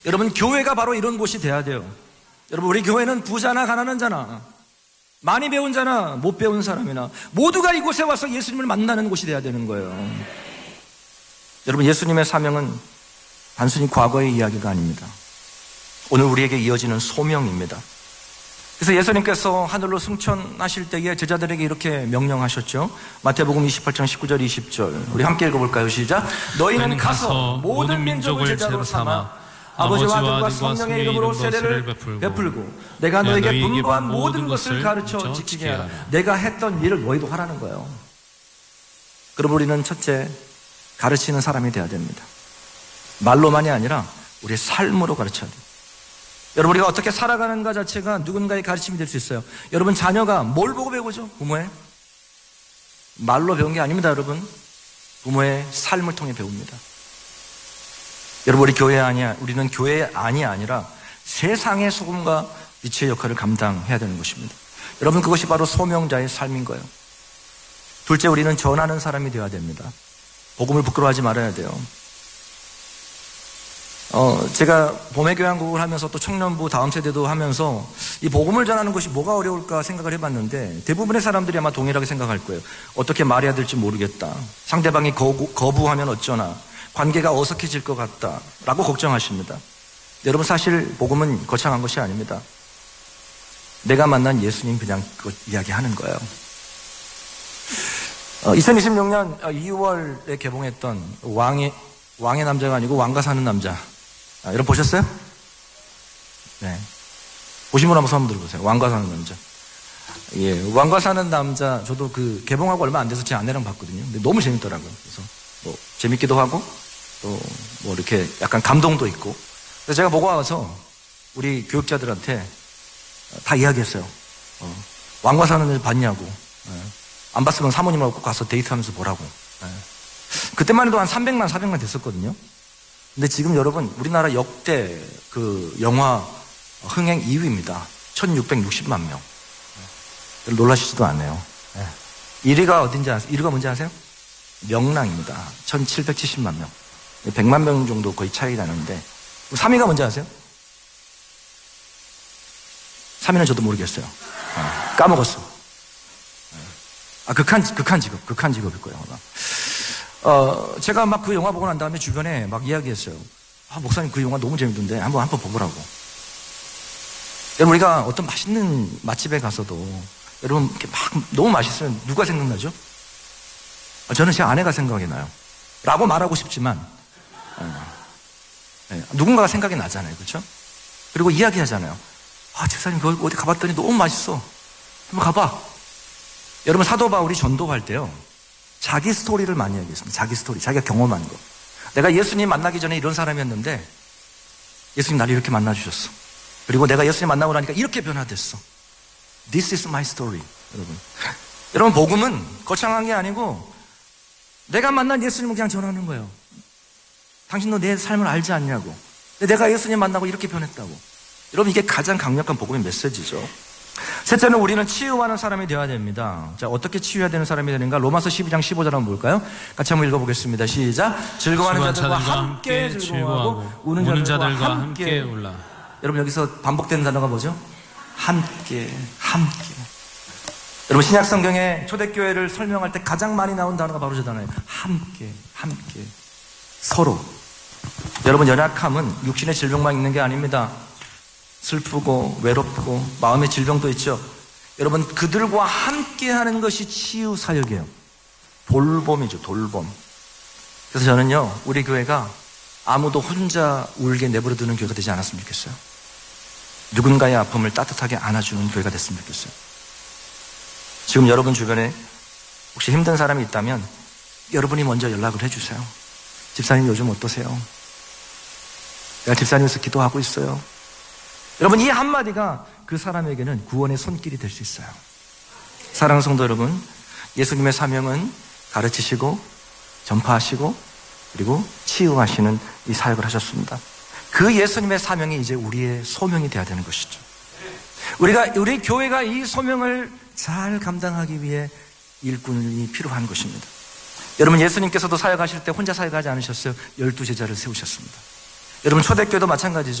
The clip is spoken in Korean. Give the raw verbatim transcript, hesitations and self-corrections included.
여러분, 교회가 바로 이런 곳이 돼야 돼요. 여러분, 우리 교회는 부자나 가난한 자나 많이 배운 자나 못 배운 사람이나 모두가 이곳에 와서 예수님을 만나는 곳이 돼야 되는 거예요. 여러분, 예수님의 사명은 단순히 과거의 이야기가 아닙니다. 오늘 우리에게 이어지는 소명입니다. 그래서 예수님께서 하늘로 승천하실 때에 제자들에게 이렇게 명령하셨죠. 마태복음 이십팔 장 십구 절 이십 절 우리 함께 읽어볼까요? 시작. 너희는 가서 모든 민족을 제자로 삼아 아버지와 아들과 성령의 이름으로 세례를 베풀고 내가 너에게 분부한 모든 것을 가르쳐 지키게 하라. 내가 했던 일을 너희도 하라는 거예요. 그럼 우리는 첫째, 가르치는 사람이 되어야 됩니다. 말로만이 아니라 우리의 삶으로 가르쳐야 돼요. 여러분, 우리가 어떻게 살아가는가 자체가 누군가의 가르침이 될 수 있어요. 여러분, 자녀가 뭘 보고 배우죠? 부모의 말로 배운 게 아닙니다. 여러분, 부모의 삶을 통해 배웁니다. 여러분, 우리 교회 아니야, 우리는 교회 안이 아니라 세상의 소금과 빛의 역할을 감당해야 되는 것입니다. 여러분, 그것이 바로 소명자의 삶인 거예요. 둘째, 우리는 전하는 사람이 되어야 됩니다. 복음을 부끄러워하지 말아야 돼요. 어, 제가 봄의 교양국을 하면서 또 청년부 다음 세대도 하면서 이 복음을 전하는 것이 뭐가 어려울까 생각을 해봤는데 대부분의 사람들이 아마 동일하게 생각할 거예요. 어떻게 말해야 될지 모르겠다. 상대방이 거부, 거부하면 어쩌나. 관계가 어색해질 것 같다. 라고 걱정하십니다. 여러분, 사실 복음은 거창한 것이 아닙니다. 내가 만난 예수님 그냥 그거 이야기하는 거예요. 어, 이천이십육 년 이월에 개봉했던 왕의, 왕의 남자가 아니고 왕과 사는 남자. 아, 여러분 보셨어요? 네. 보신 분 한번 손 한번 들어보세요. 왕과 사는 남자. 예, 왕과 사는 남자, 저도 그 개봉하고 얼마 안 돼서 제 아내랑 봤거든요. 근데 너무 재밌더라고요. 그래서 뭐 재밌기도 하고 또 뭐 이렇게 약간 감동도 있고. 그래서 제가 보고 와서 우리 교육자들한테 다 이야기했어요. 어, 왕과 사는 남자 봤냐고. 예. 안 봤으면 사모님하고 꼭 가서 데이트하면서 보라고. 예. 그때만 해도 한 삼백만, 사백만 됐었거든요. 근데 지금 여러분, 우리나라 역대 그 영화 흥행 이 위입니다. 천육백육십만 명. 놀라시지도 않네요. 일 위가 어딘지 아세요? 일 위가 뭔지 아세요? 명랑입니다. 천칠백칠십만 명. 백만 명 정도 거의 차이 나는데. 삼 위가 뭔지 아세요? 삼 위는 저도 모르겠어요. 아, 까먹었어. 아, 극한, 극한 직업, 극한 직업일 거예요. 아마. 어, 제가 막 그 영화 보고 난 다음에 주변에 막 이야기했어요. 아, 목사님 그 영화 너무 재밌던데 한번 한번 보보라고. 여러분, 우리가 어떤 맛있는 맛집에 가서도 여러분 이렇게 막 너무 맛있으면 누가 생각나죠? 아, 저는 제 아내가 생각이 나요. 라고 말하고 싶지만 어, 네, 누군가가 생각이 나잖아요. 그렇죠? 그리고 이야기하잖아요. 아, 집사님 그거 어디 가봤더니 너무 맛있어. 한번 가봐. 여러분, 사도 바울이 전도할 때요, 자기 스토리를 많이 얘기했습니다. 자기 스토리, 자기가 경험한 거. 내가 예수님 만나기 전에 이런 사람이었는데 예수님 나를 이렇게 만나주셨어. 그리고 내가 예수님 만나고 나니까 이렇게 변화됐어. This is my story. 여러분, 여러분 복음은 거창한 게 아니고 내가 만난 예수님을 그냥 전하는 거예요. 당신도 내 삶을 알지 않냐고. 내가 예수님 만나고 이렇게 변했다고. 여러분, 이게 가장 강력한 복음의 메시지죠. 셋째는 우리는 치유하는 사람이 되어야 됩니다. 자, 어떻게 치유해야 되는 사람이 되는가? 로마서 십이 장 십오 절 한번 볼까요? 같이 한번 읽어보겠습니다. 시작. 즐거워하는 자들과 함께 즐거워하고 우는, 우는 자들과 함께 울라. 여러분, 여기서 반복되는 단어가 뭐죠? 함께, 함께. 여러분, 신약 성경에 초대교회를 설명할 때 가장 많이 나온 단어가 바로 저 단어예요. 함께, 함께. 서로. 여러분, 연약함은 육신의 질병만 있는 게 아닙니다. 슬프고 외롭고 마음의 질병도 있죠. 여러분, 그들과 함께 하는 것이 치유 사역이에요. 돌봄이죠. 돌봄. 그래서 저는요, 우리 교회가 아무도 혼자 울게 내버려 두는 교회가 되지 않았으면 좋겠어요. 누군가의 아픔을 따뜻하게 안아주는 교회가 됐으면 좋겠어요. 지금 여러분 주변에 혹시 힘든 사람이 있다면 여러분이 먼저 연락을 해주세요. 집사님 요즘 어떠세요? 내가 집사님에서 기도하고 있어요. 여러분, 이 한마디가 그 사람에게는 구원의 손길이 될 수 있어요. 사랑하는 성도 여러분, 예수님의 사명은 가르치시고 전파하시고 그리고 치유하시는 이 사역을 하셨습니다. 그 예수님의 사명이 이제 우리의 소명이 되어야 되는 것이죠. 우리가, 우리 교회가 이 소명을 잘 감당하기 위해 일꾼이 필요한 것입니다. 여러분, 예수님께서도 사역하실 때 혼자 사역하지 않으셨어요. 열두 제자를 세우셨습니다. 여러분 초대교회도 마찬가지죠.